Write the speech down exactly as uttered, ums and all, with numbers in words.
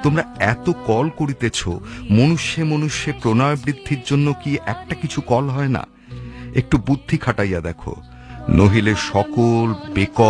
তোমরা এত কল করিতেছ, মনুষ্যে মনুষ্যে প্রণয় বৃদ্ধির জন্য কি একটা কিছু কল হয় না? একটু বুদ্ধি খাটাইয়া দেখো, নহিলে সকল বেকল